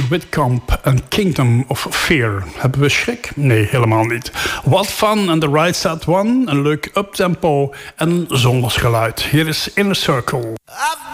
Whitcomb en Kingdom of Fear. Hebben we schrik? Nee, helemaal niet. What Fun and the Right Side One. Een leuk uptempo en zonder geluid. Hier is Inner Circle.